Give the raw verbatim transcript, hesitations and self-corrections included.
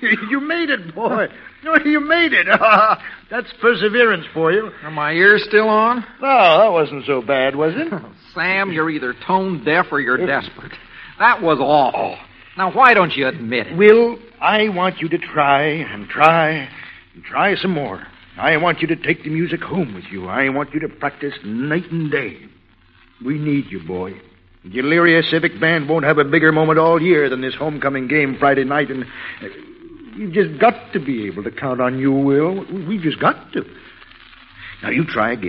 You made it, boy. You made it. That's perseverance for you. Are my ears still on? No, that wasn't so bad, was it? Sam, you're either tone deaf or you're desperate. That was awful. Now, why don't you admit it? Will, I want you to try and try and try some more. I want you to take the music home with you. I want you to practice night and day. We need you, boy. The Elyria Civic Band won't have a bigger moment all year than this homecoming game Friday night, and uh, you've just got to be able to count on you, Will. We've just got to. Now, you try again.